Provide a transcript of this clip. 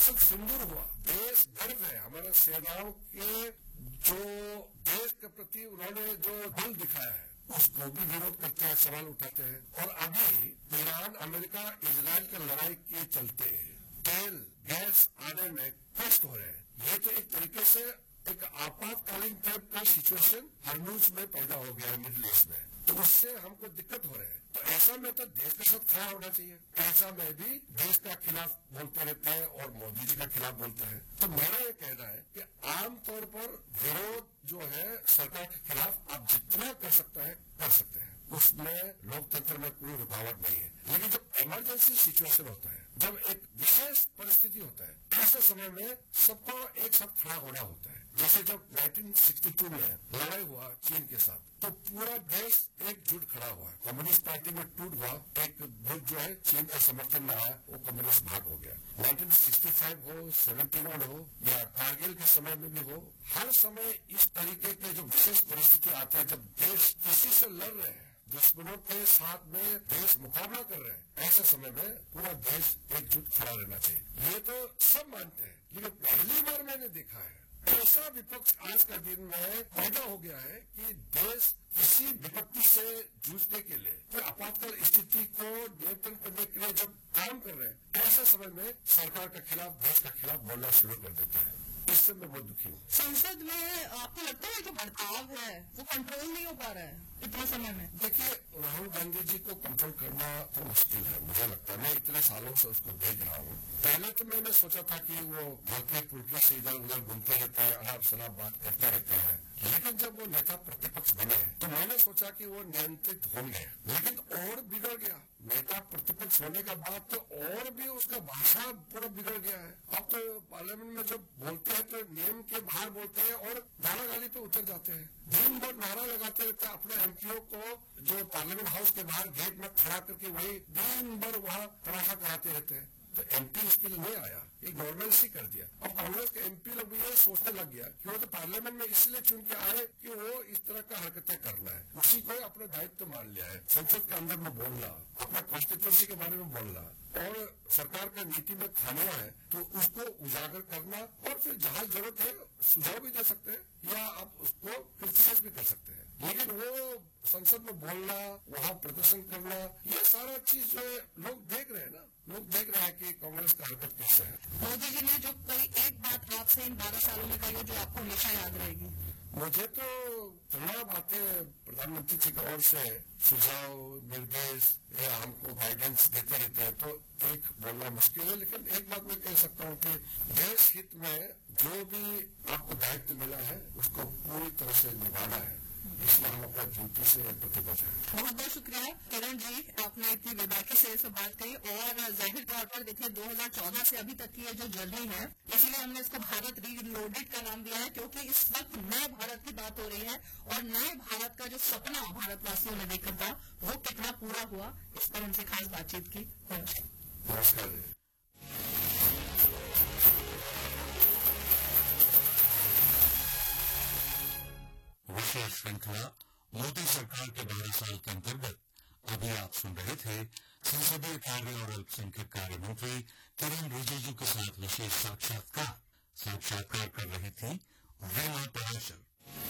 सब सुंदर हुआ, देश गर्व है, हमारे सेनाओं के जो देश के प्रति उन्होंने जो दिल दिखाया है उसको भी विरोध करते हैं, सवाल उठाते हैं। और अभी ईरान, अमेरिका, इजराइल की लड़ाई के चलते तेल गैस आने में कष्ट हो रहे हैं। ये तो एक तरीके से एक आपातकालीन टाइप का सिचुएशन हरमुज में पैदा हो गया है मिडिल ईस्ट में, तो उससे हमको दिक्कत हो रहा है। तो ऐसा में तो देश के साथ खड़ा होना चाहिए। ऐसा में भी देश का खिलाफ बोलते रहते हैं और मोदी जी का खिलाफ बोलते हैं। तो मेरा ये कहना है कि आमतौर पर विरोध जो है सरकार के खिलाफ आप जितना कर सकते हैं, उसमें लोकतंत्र में कोई रुकावट नहीं है। लेकिन जब इमरजेंसी सिचुएशन होता है, जब एक विशेष परिस्थिति होता है, ऐसे समय में सबको एक साथ खड़ा होना होता है। जैसे जब 1962 में लड़ाई हुआ चीन के साथ, तो पूरा देश एकजुट खड़ा हुआ। कम्युनिस्ट पार्टी में टूट हुआ, एक ग्रुप जो है चीन का समर्थन में आया, वो कम्युनिस्ट भाग हो गया। 1965 हो, 71 हो या कारगिल के समय में भी हो, हर समय इस तरीके के जो विशेष परिस्थिति आती है, जब देश किसी से लड़ रहे हैं, दुश्मनों के साथ में देश मुकाबला कर रहे हैं, ऐसे समय में पूरा देश एकजुट खड़ा रहना चाहिए। ये तो सब मानते हैं, लेकिन पहली बार मैंने देखा है ऐसा विपक्ष आज का दिन में पैदा हो गया है कि देश किसी विपत्ति से जूझने के लिए, तो आपातकाल स्थिति को नियंत्रण करने के लिए जब काम कर रहे हैं, ऐसे समय में सरकार के खिलाफ, देश के खिलाफ बोलना शुरू कर देता है। इससे मैं बहुत दुखी हूँ। संसद में आपको लगता है जो भड़काव है वो कंट्रोल नहीं हो पा रहा है इतने समय में? देखिए, राहुल गांधी जी को कंट्रोल करना तो मुश्किल है, मुझे लगता है। मैं इतने सालों से उसको देख रहा हूँ। पहले तो मैंने सोचा था कि वो हल्के फुल्के से इधर उधर घूमते रहते हैं, अनाप शनाप बात करते रहते हैं, लेकिन जब वो नेता प्रतिपक्ष बने तो मैंने सोचा कि वो नियंत्रित होंगे, लेकिन और बिगड़ गया। नेता प्रतिपक्ष होने के बाद तो और भी उसका भाषा पूरा बिगड़ गया है। अब तो पार्लियामेंट में जब बोलते हैं तो नियम के बाहर बोलते हैं और नारा गाली पे उतर जाते हैं। दिन भर नारा लगाते रहते हैं, अपने एमपीओ को जो पार्लियामेंट हाउस के बाहर गेट में खड़ा करके वही दिन भर वहाँ तमाशा कराते रहते हैं। तो एमपी इसके लिए नहीं आया, ये गवर्नमेंट ही कर दिया। और कांग्रेस के एमपी लोग भी ये सोचने लग गया कि वो तो पार्लियामेंट में इसलिए चुन के आए कि वो इस तरह का हरकतें करना है, उसी को अपना दायित्व मान लिया है। संसद के अंदर में बोलना, अपना कॉन्स्टिट्यूंसी के बारे में बोलना और सरकार का नीति में खामियां है तो उसको उजागर करना, और फिर जहाँ जरूरत है सुझाव भी दे सकते हैं या आप उसको क्रिटिसाइज भी कर सकते हैं। लेकिन वो संसद में बोलना, वहाँ प्रदर्शन करना, ये सारा चीज जो है लोग देख रहे हैं ना, लोग देख रहे हैं कि कांग्रेस का हरकत कैसे है। मोदी जी ने जो कोई एक बात आपसे इन 12 सालों में कही जो आपको हमेशा याद रहेगी? मुझे तो तमाम बातें प्रधानमंत्री जी की ओर से सुझाव, निर्देश या हमको गाइडेंस देते रहते हैं, तो एक बोलना मुश्किल है। लेकिन एक बात मैं कह सकता हूँ कि देश हित में जो भी आपको दायित्व मिला है उसको पूरी तरह से निभाना है, इसलिए हम अपना ड्यूटी से प्रतिबद्ध है। बहुत बहुत शुक्रिया किरण जी, आपने इतनी बेबाकी से इस बात कही। और जाहिर तौर पर देखिए 2014 से अभी तक की ये जो जर्नी है, इसीलिए हमने इसको भारत रीलोडेड का नाम दिया है, क्योंकि इस वक्त नए भारत की बात हो रही है और नए भारत का जो सपना भारतवासियों ने देखा था वो कितना पूरा हुआ, इस पर उनसे खास बातचीत की। नमस्कार। विशेष श्रृंखला मोदी सरकार के 12 साल के अंतर्गत अभी आप सुन रहे थे संसदीय कार्य और अल्पसंख्यक कार्य मंत्री किरण रिजिजू के साथ विशेष साक्षात्कार कर रही थी वीना पराशर।